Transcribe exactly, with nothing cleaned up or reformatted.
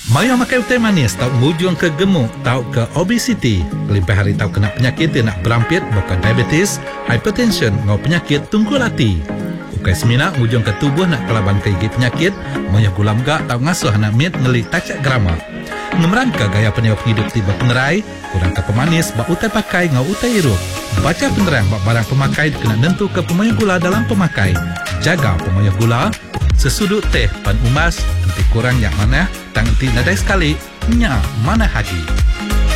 Maya makan teh manis tahu mujung ke gemuk, tahu ke obesiti. Lebih hari tahu kena penyakit yang nak berampit, bukan diabetes, hypertension, ngau penyakit tunggul hati. Ukai semina mujung ke tubuh nak kelaban ke gigi penyakit, maya gulam gak tahu ngasuh anak mit ngelik tacak grama. Ngemerangka gaya peniup hidup tiba penerai, kurang ke pemanis, bak utai pakai ngau utai irup. Baca penerang bak barang pemakai kena nentu ke pemaya gula dalam pemakai. Jaga pemaya gula, sesudut teh pan umas, nanti kurang yang mana, tang nanti nadai sekali, nyak mana hagi.